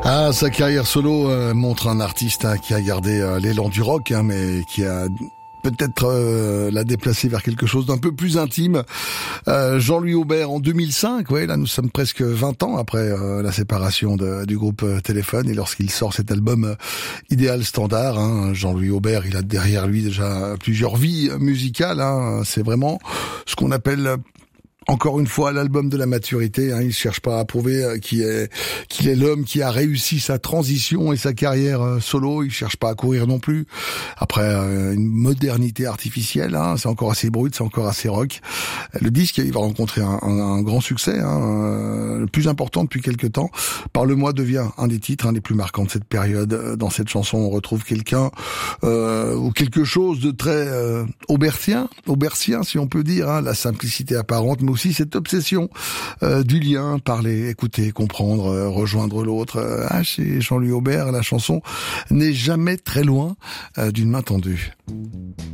Ah, sa carrière solo montre un artiste qui a gardé l'élan du rock, mais qui a peut-être l'a déplacé vers quelque chose d'un peu plus intime. Jean-Louis Aubert en 2005, ouais, là nous sommes presque 20 ans après la séparation du groupe Téléphone, et lorsqu'il sort cet album Idéal Standard, Jean-Louis Aubert, il a derrière lui déjà plusieurs vies musicales, c'est vraiment ce qu'on appelle encore une fois l'album de la maturité. Il cherche pas à prouver qu'il est l'homme qui a réussi sa transition et sa carrière solo. Il cherche pas à courir non plus après une modernité artificielle. C'est encore assez brut, c'est encore assez rock. Le disque, il va rencontrer un grand succès, le plus important depuis quelque temps. Parle-moi devient un des titres, un des plus marquants de cette période. Dans cette chanson, on retrouve quelqu'un ou quelque chose de très aubertien si on peut dire, la simplicité apparente, mais aussi cette obsession du lien, parler, écouter, comprendre, rejoindre l'autre. Chez Jean-Louis Aubert, la chanson n'est jamais très loin d'une main tendue.